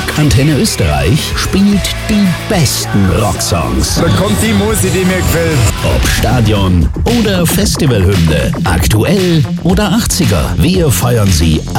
Rock Antenne Österreich spielt die besten Rocksongs. Da kommt die Musik, die mir gefällt. Ob Stadion oder Festivalhymne, aktuell oder 80er, wir feiern sie